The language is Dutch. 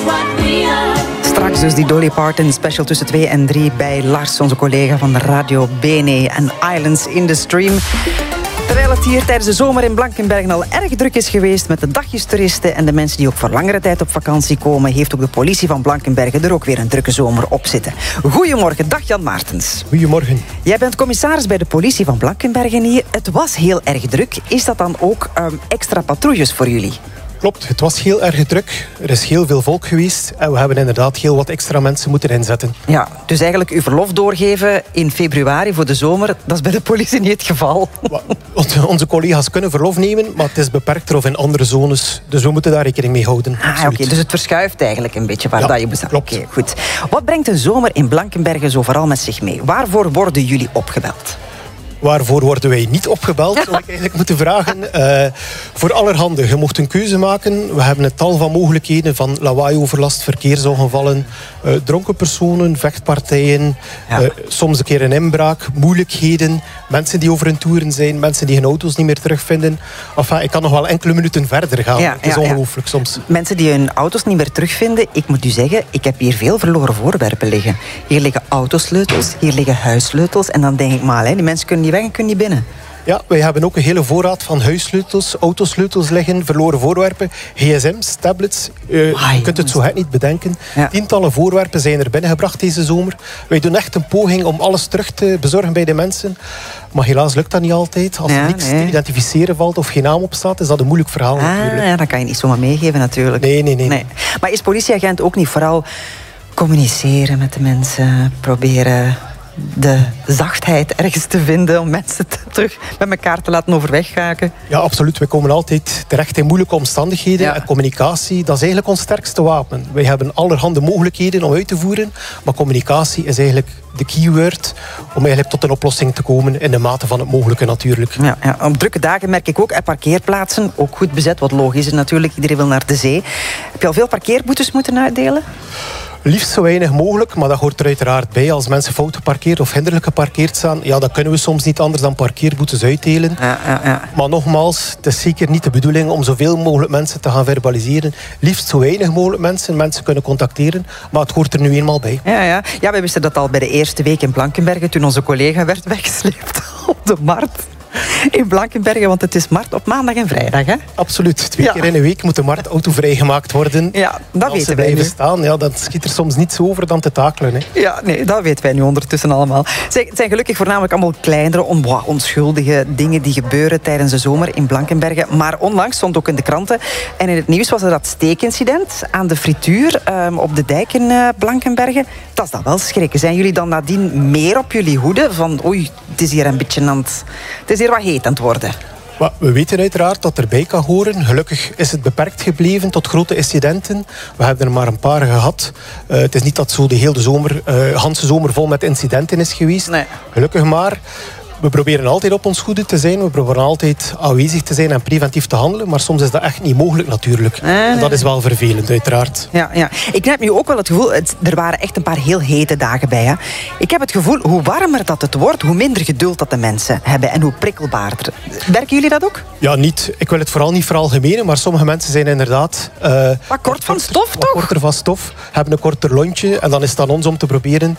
Straks dus die Dolly Parton special tussen 2 en 3 bij Lars, onze collega van Radio Bene en Islands in the Stream. Terwijl het hier tijdens de zomer in Blankenbergen al erg druk is geweest met de dagjestoeristen en de mensen die ook voor langere tijd op vakantie komen, heeft ook de politie van Blankenbergen er ook weer een drukke zomer op zitten. Goedemorgen, dag Jan Maartens. Goedemorgen. Jij bent commissaris bij de politie van Blankenbergen hier. Het was heel erg druk. Is dat dan ook extra patrouilles voor jullie? Klopt, het was heel erg druk. Er is heel veel volk geweest en we hebben inderdaad heel wat extra mensen moeten inzetten. Ja, dus eigenlijk uw verlof doorgeven in februari voor de zomer, dat is bij de politie niet het geval. Onze collega's kunnen verlof nemen, maar het is beperkter of in andere zones. Dus we moeten daar rekening mee houden. Oké, dus het verschuift eigenlijk een beetje waar dat je bestaat. Klopt. Oké, goed. Wat brengt een zomer in Blankenbergen zo vooral met zich mee? Waarvoor worden jullie opgebeld? Waarvoor worden wij niet opgebeld, zou ik eigenlijk moeten vragen. Voor allerhande. Je mocht een keuze maken. We hebben een tal van mogelijkheden van lawaaioverlast, verkeersongevallen, dronken personen, vechtpartijen, soms een keer een inbraak, moeilijkheden, mensen die over hun toeren zijn, mensen die hun auto's niet meer terugvinden. Enfin, ik kan nog wel enkele minuten verder gaan. Het is ongelooflijk soms. Mensen die hun auto's niet meer terugvinden. Ik moet u zeggen, ik heb hier veel verloren voorwerpen liggen. Hier liggen autosleutels, hier liggen huissleutels. En dan denk ik maar, die mensen kunnen niet weg en kunnen niet binnen. Ja, wij hebben ook een hele voorraad van huissleutels, autosleutels liggen, verloren voorwerpen, gsm's, tablets. Je kunt het zo gek niet bedenken. Tientallen voorwerpen zijn er binnengebracht deze zomer. Wij doen echt een poging om alles terug te bezorgen bij de mensen. Maar helaas lukt dat niet altijd. Als er niks te identificeren valt of geen naam op staat, is dat een moeilijk verhaal natuurlijk. Ja, dat kan je niet zomaar meegeven natuurlijk. Nee. Maar is politieagent ook niet vooral communiceren met de mensen, proberen de zachtheid ergens te vinden om mensen terug met elkaar te laten overweg raken? Ja, absoluut. We komen altijd terecht in moeilijke omstandigheden. En communicatie, dat is eigenlijk ons sterkste wapen. Wij hebben allerhande mogelijkheden om uit te voeren, maar communicatie is eigenlijk de keyword om eigenlijk tot een oplossing te komen in de mate van het mogelijke natuurlijk. Ja, op drukke dagen merk ik ook parkeerplaatsen, ook goed bezet, wat logisch is natuurlijk. Iedereen wil naar de zee. Heb je al veel parkeerboetes moeten uitdelen? Liefst zo weinig mogelijk, maar dat hoort er uiteraard bij. Als mensen fout geparkeerd of hinderlijk geparkeerd staan, dan kunnen we soms niet anders dan parkeerboetes uitdelen. Maar nogmaals, het is zeker niet de bedoeling om zoveel mogelijk mensen te gaan verbaliseren. Liefst zo weinig mogelijk mensen kunnen contacteren, maar het hoort er nu eenmaal bij. Ja, wij wisten dat al bij de eerste week in Blankenbergen, toen onze collega werd weggesleept op de markt in Blankenbergen, want het is markt op maandag en vrijdag, hè? Absoluut. 2 keer in een week moet de markt autovrij gemaakt worden. Ja, dat weten wij nu. Als ze blijven staan, dan schiet er soms niets over dan te takelen. Hè. Ja, nee, dat weten wij nu ondertussen allemaal. Het zijn gelukkig voornamelijk allemaal kleinere, onschuldige dingen die gebeuren tijdens de zomer in Blankenbergen. Maar onlangs stond ook in de kranten en in het nieuws was er dat steekincident aan de frituur op de dijk in Blankenbergen. Dat is dan wel schrikken. Zijn jullie dan nadien meer op jullie hoede? Van oei, het is hier een beetje het is hier wat heet aan het worden. Maar we weten uiteraard dat erbij kan horen. Gelukkig is het beperkt gebleven tot grote incidenten. We hebben er maar een paar gehad. Het is niet dat zo de hele zomer, ganse zomer vol met incidenten is geweest. Nee. Gelukkig maar. We proberen altijd op ons goede te zijn. We proberen altijd aanwezig te zijn en preventief te handelen. Maar soms is dat echt niet mogelijk natuurlijk. En dat is wel vervelend, uiteraard. Ja. Ik heb nu ook wel het gevoel, er waren echt een paar heel hete dagen bij. Hè. Ik heb het gevoel, hoe warmer dat het wordt, hoe minder geduld dat de mensen hebben en hoe prikkelbaarder. Werken jullie dat ook? Ja, niet. Ik wil het vooral niet veralgemenen, maar sommige mensen zijn inderdaad wat kort van stof, toch? Wat korter van stof, hebben een korter lontje. En dan is het aan ons om te proberen